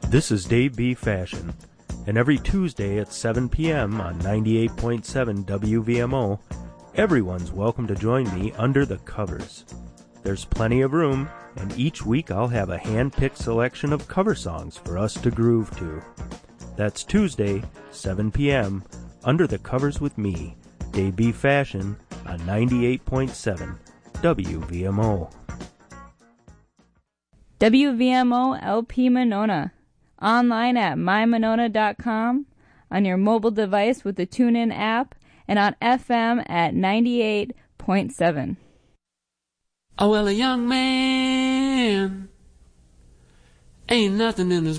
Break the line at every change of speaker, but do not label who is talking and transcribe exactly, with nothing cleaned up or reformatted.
This is Dave B. Fashion, and every Tuesday at seven p.m. on ninety-eight point seven W V M O, everyone's welcome to join me under the covers. There's plenty of room, and each week I'll have a hand-picked selection of cover songs for us to groove to. That's Tuesday, seven p.m., Under the Covers with me, Dave B. Fashion, on ninety-eight point seven W V M O.
W V M O L P Monona. Online at my monona dot com, on your mobile device with the TuneIn app, and on F M at ninety-eight point seven.
Oh, well, a young man ain't nothing in his